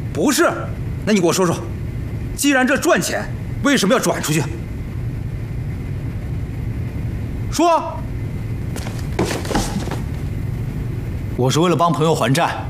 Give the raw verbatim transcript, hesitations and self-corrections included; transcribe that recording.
不是，那你给我说说，既然这赚钱，为什么要转出去？说。 我是为了帮朋友还债。